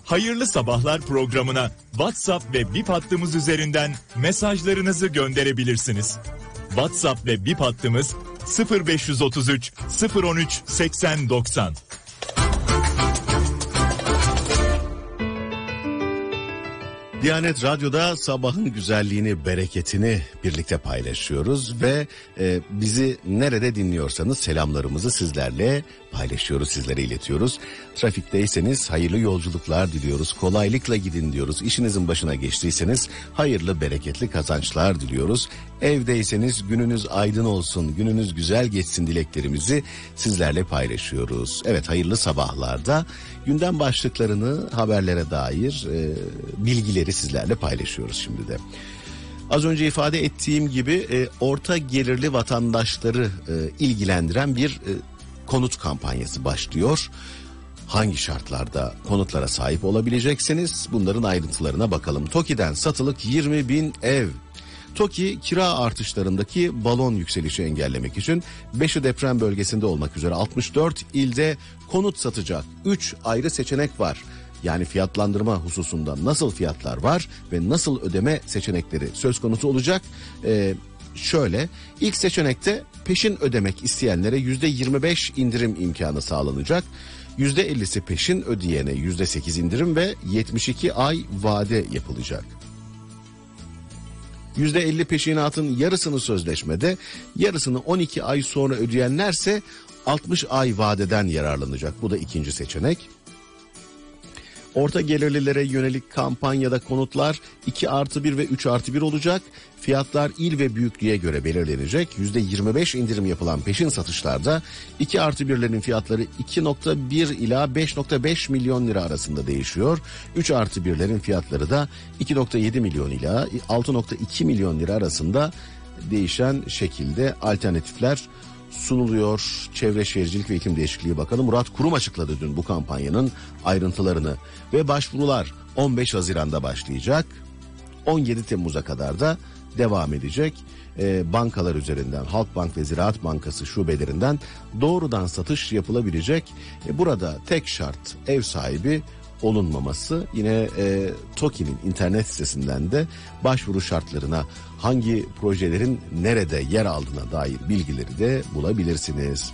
Hayırlı Sabahlar programına WhatsApp ve Bip hattımız üzerinden mesajlarınızı gönderebilirsiniz. WhatsApp ve Bip hattımız 0533 013 80 90. Diyanet Radyo'da sabahın güzelliğini, bereketini birlikte paylaşıyoruz ve bizi nerede dinliyorsanız selamlarımızı sizlerle paylaşıyoruz, sizlere iletiyoruz. Trafikteyseniz hayırlı yolculuklar diliyoruz, kolaylıkla gidin diyoruz. İşinizin başına geçtiyseniz hayırlı, bereketli kazançlar diliyoruz. Evdeyseniz gününüz aydın olsun, gününüz güzel geçsin dileklerimizi sizlerle paylaşıyoruz. Evet, hayırlı sabahlarda gündem başlıklarını, haberlere dair bilgileri sizlerle paylaşıyoruz şimdi de. Az önce ifade ettiğim gibi orta gelirli vatandaşları ilgilendiren bir konut kampanyası başlıyor. Hangi şartlarda konutlara sahip olabileceksiniz? Bunların ayrıntılarına bakalım. TOKİ'den satılık 20.000 ev. TOKİ kira artışlarındaki balon yükselişi engellemek için 5'i deprem bölgesinde olmak üzere 64 ilde konut satacak. 3 ayrı seçenek var. Yani fiyatlandırma hususunda nasıl fiyatlar var ve nasıl ödeme seçenekleri söz konusu olacak? Şöyle, ilk seçenekte peşin ödemek isteyenlere %25 indirim imkanı sağlanacak. %50'si peşin ödeyene %8 indirim ve 72 ay vade yapılacak. %50 peşinatın yarısını sözleşmede, yarısını 12 ay sonra ödeyenlerse 60 ay vadeden yararlanacak. Bu da ikinci seçenek. Orta gelirlilere yönelik kampanyada konutlar 2+1 ve 3+1 olacak. Fiyatlar il ve büyüklüğe göre belirlenecek. %25 indirim yapılan peşin satışlarda 2+1'lerin fiyatları 2.1 ila 5.5 milyon lira arasında değişiyor. 3+1'lerin fiyatları da 2.7 milyon ila 6.2 milyon lira arasında değişen şekilde alternatifler sunuluyor. Çevre Şehircilik ve İklim Değişikliği Bakanı Murat Kurum açıkladı dün bu kampanyanın ayrıntılarını ve başvurular 15 Haziran'da başlayacak. 17 Temmuz'a kadar da devam edecek. Bankalar üzerinden, Halkbank ve Ziraat Bankası şubelerinden doğrudan satış yapılabilecek. Burada tek şart ev sahibi olunmaması. Yine TOKİ'nin internet sitesinden de başvuru şartlarına, hangi projelerin nerede yer aldığına dair bilgileri de bulabilirsiniz.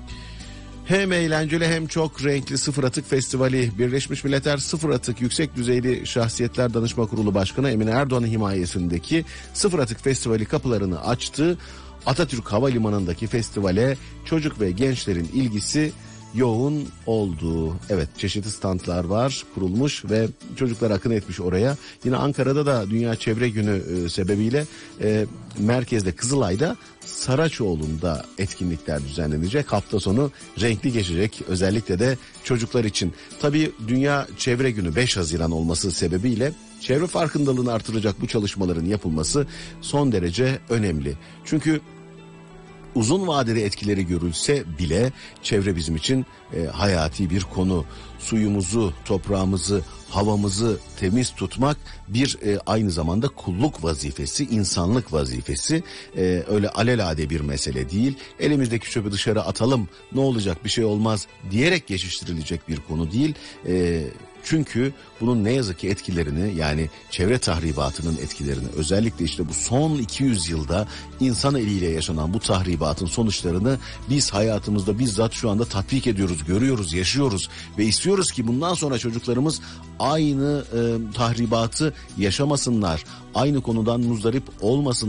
Hem eğlenceli hem çok renkli Sıfır Atık Festivali, Birleşmiş Milletler Sıfır Atık Yüksek Düzeyli Şahsiyetler Danışma Kurulu Başkanı Emine Erdoğan'ın himayesindeki Sıfır Atık Festivali kapılarını açtı. Atatürk Havalimanı'ndaki festivale çocuk ve gençlerin ilgisi yoğun oldu. Evet, çeşitli standlar var, kurulmuş ve çocuklar akın etmiş oraya. Yine Ankara'da da Dünya Çevre Günü sebebiyle merkezde, Kızılay'da, Saraçoğlu'nda etkinlikler düzenlenecek. Hafta sonu renkli geçecek, özellikle de çocuklar için. Tabii Dünya Çevre Günü 5 Haziran olması sebebiyle çevre farkındalığını artıracak bu çalışmaların yapılması son derece önemli. Çünkü uzun vadeli etkileri görülse bile çevre bizim için hayati bir konu. Suyumuzu, toprağımızı, havamızı temiz tutmak bir aynı zamanda kulluk vazifesi, insanlık vazifesi. Öyle alelade bir mesele değil. Elimizdeki çöpü dışarı atalım, ne olacak, bir şey olmaz diyerek geçiştirilecek bir konu değil. Çünkü bunun ne yazık ki etkilerini, yani çevre tahribatının etkilerini, özellikle işte bu son 200 yılda insan eliyle yaşanan bu tahribatın sonuçlarını biz hayatımızda bizzat şu anda tatbik ediyoruz, görüyoruz, yaşıyoruz ve istiyoruz ki bundan sonra çocuklarımız aynı tahribatı yaşamasınlar, aynı konudan muzdarip olmasınlar.